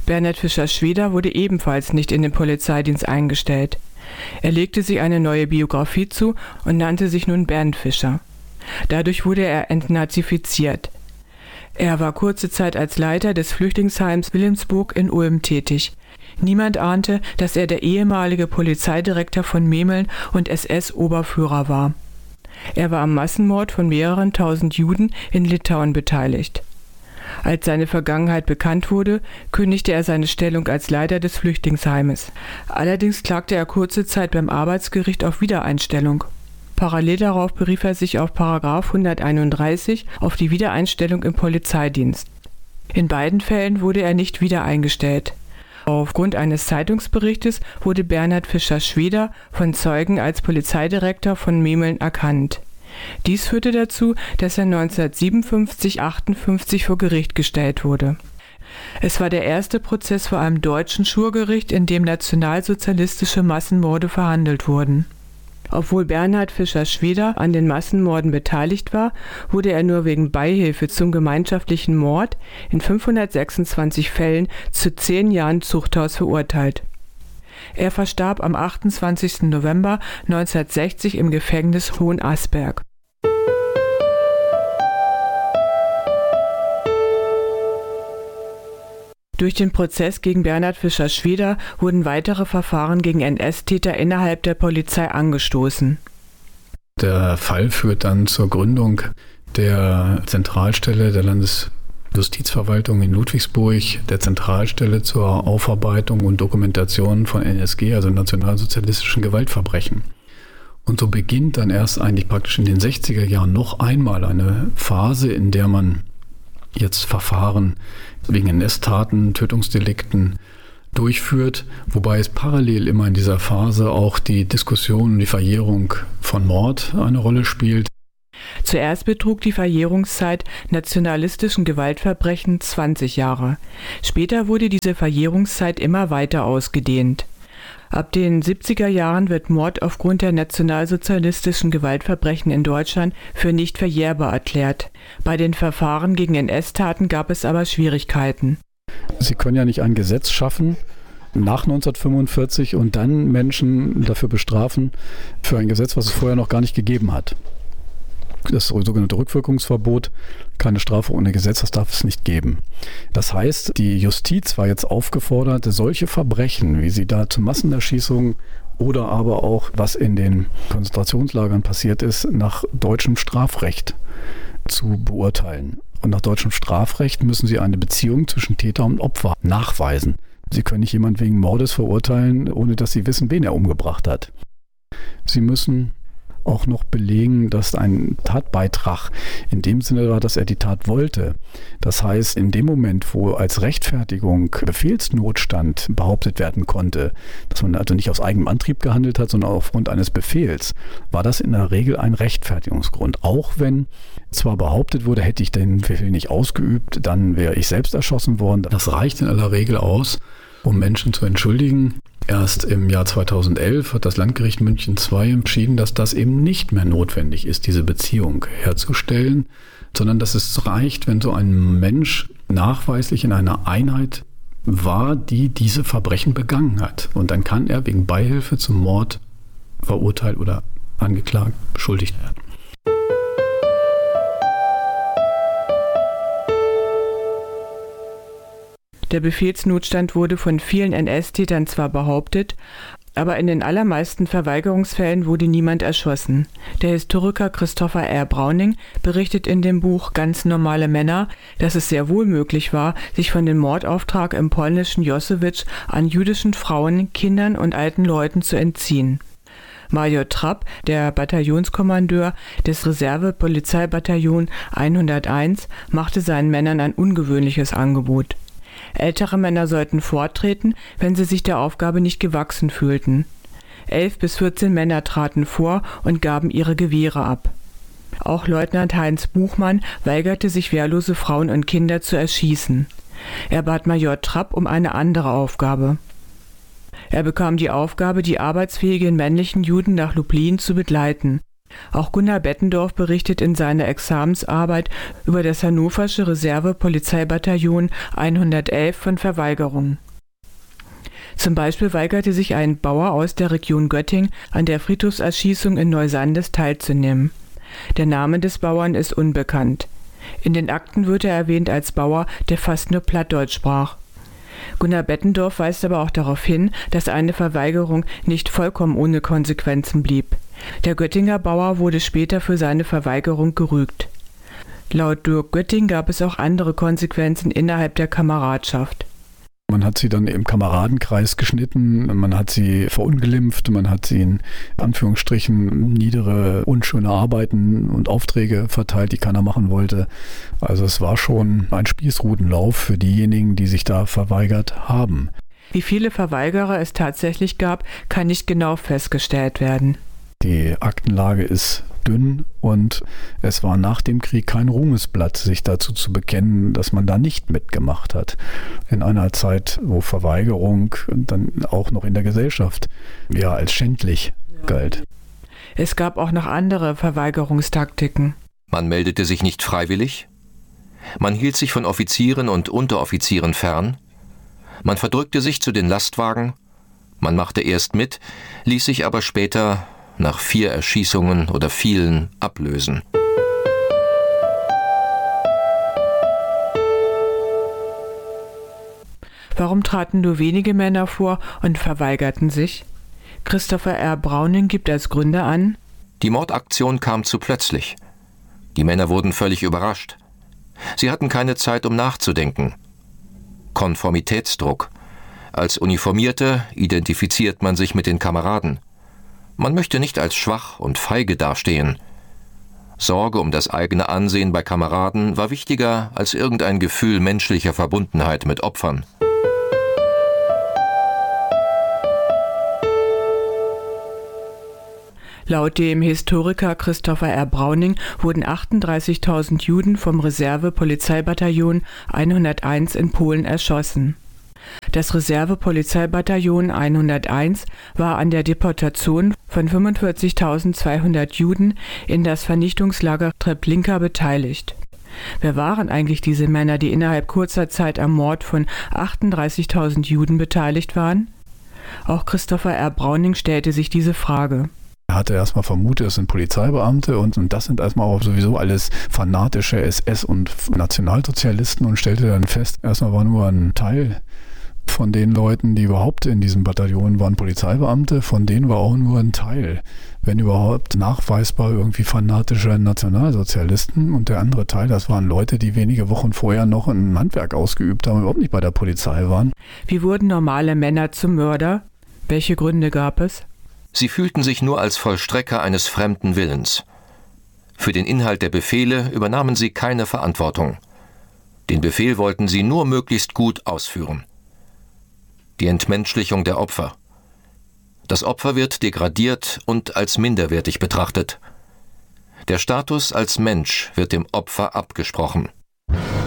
Bernhard Fischer-Schweder wurde ebenfalls nicht in den Polizeidienst eingestellt. Er legte sich eine neue Biografie zu und nannte sich nun Bernd Fischer. Dadurch wurde er entnazifiziert. Er war kurze Zeit als Leiter des Flüchtlingsheims Wilhelmsburg in Ulm tätig. Niemand ahnte, dass er der ehemalige Polizeidirektor von Memeln und SS-Oberführer war. Er war am Massenmord von mehreren tausend Juden in Litauen beteiligt. Als seine Vergangenheit bekannt wurde, kündigte er seine Stellung als Leiter des Flüchtlingsheimes. Allerdings klagte er kurze Zeit beim Arbeitsgericht auf Wiedereinstellung. Parallel darauf berief er sich auf § 131 auf die Wiedereinstellung im Polizeidienst. In beiden Fällen wurde er nicht wiedereingestellt. Aufgrund eines Zeitungsberichtes wurde Bernhard Fischer-Schweder von Zeugen als Polizeidirektor von Memeln erkannt. Dies führte dazu, dass er 1957/58 vor Gericht gestellt wurde. Es war der erste Prozess vor einem deutschen Schwurgericht, in dem nationalsozialistische Massenmorde verhandelt wurden. Obwohl Bernhard Fischer-Schweder an den Massenmorden beteiligt war, wurde er nur wegen Beihilfe zum gemeinschaftlichen Mord in 526 Fällen zu 10 Jahren Zuchthaus verurteilt. Er verstarb am 28. November 1960 im Gefängnis Hohenasperg. Durch den Prozess gegen Bernhard Fischer-Schweder wurden weitere Verfahren gegen NS-Täter innerhalb der Polizei angestoßen. Der Fall führt dann zur Gründung der Zentralstelle der Landesjustizverwaltung in Ludwigsburg, der Zentralstelle zur Aufarbeitung und Dokumentation von NSG, also nationalsozialistischen Gewaltverbrechen. Und so beginnt dann erst eigentlich praktisch in den 60er Jahren noch einmal eine Phase, in der man jetzt Verfahren wegen NS-Taten, Tötungsdelikten durchführt, wobei es parallel immer in dieser Phase auch die Diskussion und die Verjährung von Mord eine Rolle spielt. Zuerst betrug die Verjährungszeit nationalistischen Gewaltverbrechen 20 Jahre. Später wurde diese Verjährungszeit immer weiter ausgedehnt. Ab den 70er Jahren wird Mord aufgrund der nationalsozialistischen Gewaltverbrechen in Deutschland für nicht verjährbar erklärt. Bei den Verfahren gegen NS-Taten gab es aber Schwierigkeiten. Sie können ja nicht ein Gesetz schaffen nach 1945 und dann Menschen dafür bestrafen für ein Gesetz, was es vorher noch gar nicht gegeben hat. Das sogenannte Rückwirkungsverbot, keine Strafe ohne Gesetz, das darf es nicht geben. Das heißt, die Justiz war jetzt aufgefordert, solche Verbrechen, wie sie da zu Massenerschießungen oder aber auch, was in den Konzentrationslagern passiert ist, nach deutschem Strafrecht zu beurteilen. Und nach deutschem Strafrecht müssen sie eine Beziehung zwischen Täter und Opfer nachweisen. Sie können nicht jemanden wegen Mordes verurteilen, ohne dass sie wissen, wen er umgebracht hat. Sie müssen auch noch belegen, dass ein Tatbeitrag in dem Sinne war, dass er die Tat wollte. Das heißt, in dem Moment, wo als Rechtfertigung Befehlsnotstand behauptet werden konnte, dass man also nicht aus eigenem Antrieb gehandelt hat, sondern aufgrund eines Befehls, war das in der Regel ein Rechtfertigungsgrund. Auch wenn zwar behauptet wurde, hätte ich den Befehl nicht ausgeübt, dann wäre ich selbst erschossen worden. Das reicht in aller Regel aus, um Menschen zu entschuldigen. Erst im Jahr 2011 hat das Landgericht München II entschieden, dass das eben nicht mehr notwendig ist, diese Beziehung herzustellen, sondern dass es reicht, wenn so ein Mensch nachweislich in einer Einheit war, die diese Verbrechen begangen hat. Und dann kann er wegen Beihilfe zum Mord verurteilt oder angeklagt, beschuldigt werden. Der Befehlsnotstand wurde von vielen NS-Tätern zwar behauptet, aber in den allermeisten Verweigerungsfällen wurde niemand erschossen. Der Historiker Christopher R. Brauning berichtet in dem Buch Ganz normale Männer, dass es sehr wohl möglich war, sich von dem Mordauftrag im polnischen Josewicz an jüdischen Frauen, Kindern und alten Leuten zu entziehen. Major Trapp, der Bataillonskommandeur des Reserve-Polizeibataillon 101, machte seinen Männern ein ungewöhnliches Angebot. Ältere Männer sollten vortreten, wenn sie sich der Aufgabe nicht gewachsen fühlten. 11 bis 14 Männer traten vor und gaben ihre Gewehre ab. Auch Leutnant Heinz Buchmann weigerte sich, wehrlose Frauen und Kinder zu erschießen. Er bat Major Trapp um eine andere Aufgabe. Er bekam die Aufgabe, die arbeitsfähigen männlichen Juden nach Lublin zu begleiten. Auch Gunnar Bettendorf berichtet in seiner Examensarbeit über das hannoversche Reserve-Polizeibataillon 111 von Verweigerungen. Zum Beispiel weigerte sich ein Bauer aus der Region Göttingen, an der Friedhofserschießung in Neusandes teilzunehmen. Der Name des Bauern ist unbekannt. In den Akten wird er erwähnt als Bauer, der fast nur Plattdeutsch sprach. Gunnar Bettendorf weist aber auch darauf hin, dass eine Verweigerung nicht vollkommen ohne Konsequenzen blieb. Der Göttinger Bauer wurde später für seine Verweigerung gerügt. Laut Dirk Götting gab es auch andere Konsequenzen innerhalb der Kameradschaft. Man hat sie dann im Kameradenkreis geschnitten, man hat sie verunglimpft, man hat sie in Anführungsstrichen niedere, unschöne Arbeiten und Aufträge verteilt, die keiner machen wollte. Also es war schon ein Spießrutenlauf für diejenigen, die sich da verweigert haben. Wie viele Verweigerer es tatsächlich gab, kann nicht genau festgestellt werden. Die Aktenlage ist dünn und es war nach dem Krieg kein Ruhmesblatt, sich dazu zu bekennen, dass man da nicht mitgemacht hat. In einer Zeit, wo Verweigerung dann auch noch in der Gesellschaft als schändlich galt. Es gab auch noch andere Verweigerungstaktiken. Man meldete sich nicht freiwillig. Man hielt sich von Offizieren und Unteroffizieren fern. Man verdrückte sich zu den Lastwagen. Man machte erst mit, ließ sich aber später nach 4 Erschießungen oder vielen ablösen. Warum traten nur wenige Männer vor und verweigerten sich? Christopher R. Browning gibt als Gründe an: Die Mordaktion kam zu plötzlich. Die Männer wurden völlig überrascht. Sie hatten keine Zeit, um nachzudenken. Konformitätsdruck. Als Uniformierte identifiziert man sich mit den Kameraden. Man möchte nicht als schwach und feige dastehen. Sorge um das eigene Ansehen bei Kameraden war wichtiger als irgendein Gefühl menschlicher Verbundenheit mit Opfern. Laut dem Historiker Christopher R. Browning wurden 38.000 Juden vom Reserve-Polizeibataillon 101 in Polen erschossen. Das Reserve-Polizeibataillon 101 war an der Deportation von 45.200 Juden in das Vernichtungslager Treblinka beteiligt. Wer waren eigentlich diese Männer, die innerhalb kurzer Zeit am Mord von 38.000 Juden beteiligt waren? Auch Christopher R. Browning stellte sich diese Frage. Er hatte erstmal vermutet, es sind Polizeibeamte und das sind erstmal auch sowieso alles fanatische SS- und Nationalsozialisten und stellte dann fest, erstmal war nur ein Teil von den Leuten, die überhaupt in diesem Bataillon waren, Polizeibeamte, von denen war auch nur ein Teil, wenn überhaupt nachweisbar, irgendwie fanatische Nationalsozialisten, und der andere Teil, das waren Leute, die wenige Wochen vorher noch ein Handwerk ausgeübt haben und überhaupt nicht bei der Polizei waren. Wie wurden normale Männer zum Mörder? Welche Gründe gab es? Sie fühlten sich nur als Vollstrecker eines fremden Willens. Für den Inhalt der Befehle übernahmen sie keine Verantwortung. Den Befehl wollten sie nur möglichst gut ausführen. Die Entmenschlichung der Opfer. Das Opfer wird degradiert und als minderwertig betrachtet. Der Status als Mensch wird dem Opfer abgesprochen.